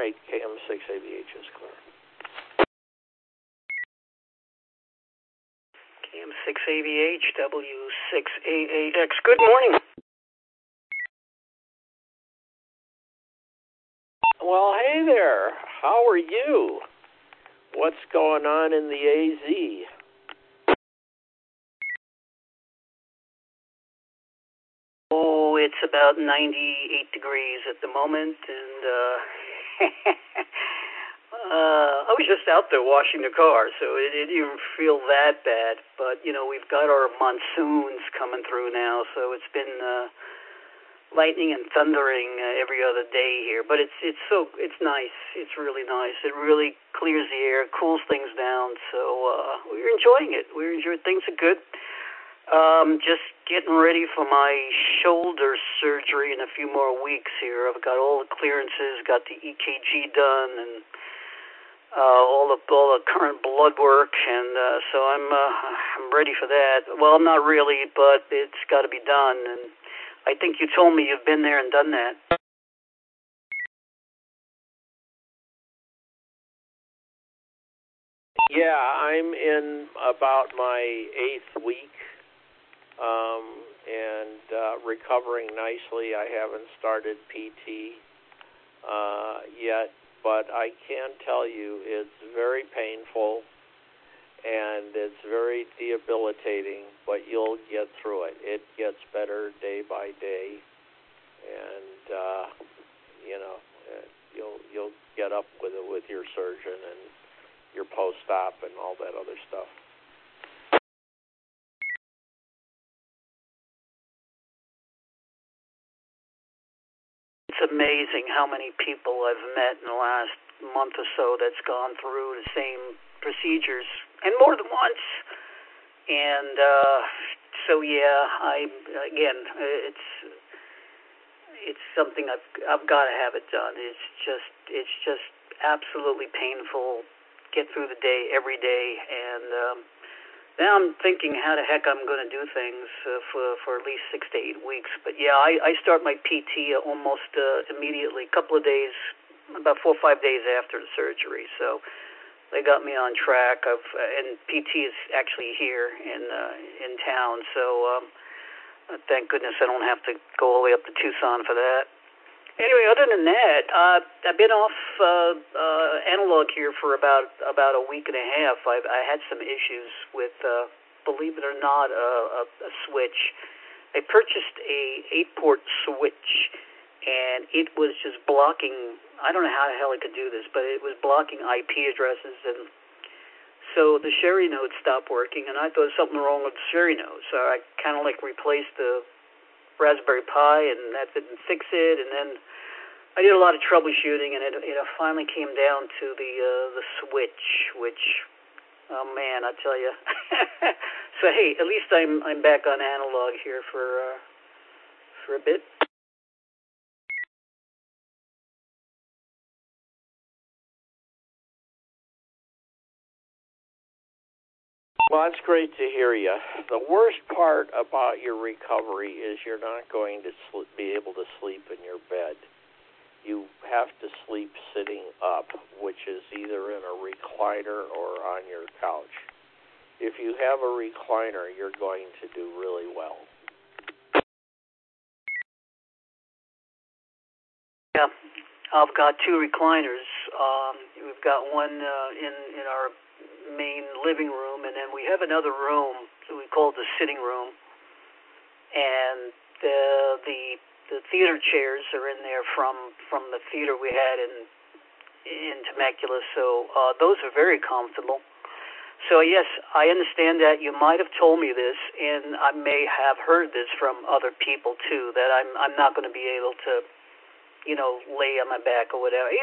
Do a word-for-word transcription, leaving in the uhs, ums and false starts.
night. K M six A V H is clear. K M six A V H, W six A A X. Good morning. Well, hey there. How are you? What's going on in the A Z? Oh, it's about ninety-eight degrees at the moment, and uh, uh, I was just out there washing the car, so it, it didn't even feel that bad. But, you know, we've got our monsoons coming through now, so it's been uh, lightning and thundering uh, every other day here. But it's it's so it's nice. It's really nice. It really clears the air, cools things down. So uh, we're enjoying it. We're enjoying things are good. Um, just getting ready for my shoulder surgery in a few more weeks here. I've got all the clearances, got the E K G done, and uh, all the all the current blood work, and uh, so I'm uh, I'm ready for that. Well, I'm not really, but it's got to be done. And I think you told me you've been there and done that. Yeah, I'm in about my eighth week. Um, and uh, recovering nicely. I haven't started P T uh, yet, but I can tell you it's very painful and it's very debilitating, but you'll get through it. It gets better day by day, and uh, you know you'll you'll get up with it with your surgeon and your post-op and all that other stuff. It's amazing how many people I've met in the last month or so that's gone through the same procedures, and more than once. And uh, so, yeah, I again, it's it's something I've I've got to have it done. It's just it's just absolutely painful. Get through the day every day, and um, now I'm thinking how the heck I'm going to do things uh, for for at least six to eight weeks. But yeah, I, I start my P T almost uh, immediately, a couple of days, about four or five days after the surgery. So they got me on track. Of and P T is actually here in uh, in town. So um, thank goodness I don't have to go all the way up to Tucson for that. Anyway, other than that, uh, I've been off uh, uh, analog here for about about a week and a half. I've I had some issues with, uh, believe it or not, a, a, a switch. I purchased a eight-port switch, and it was just blocking. I don't know how the hell I could do this, but it was blocking I P addresses, and so the Sherry node stopped working, and I thought something wrong with the Sherry node. So I kind of like replaced the Raspberry Pi, and that didn't fix it, and then I did a lot of troubleshooting, and it, it finally came down to the uh, the switch, which, oh man, I tell you. So hey, at least I'm I'm back on analog here for uh, for a bit. Well, that's great to hear you. The worst part about your recovery is you're not going to sl- be able to sleep in your bed. You have to sleep sitting up, which is either in a recliner or on your couch. If you have a recliner, you're going to do really well. Yeah, I've got two recliners. Um, we've got one uh, in in our main living room, and then we have another room that we call the sitting room, and the the the theater chairs are in there from from the theater we had in in Temecula, so uh, those are very comfortable. So yes, I understand that you might have told me this, and I may have heard this from other people too, that I'm I'm not going to be able to, you know, lay on my back or whatever.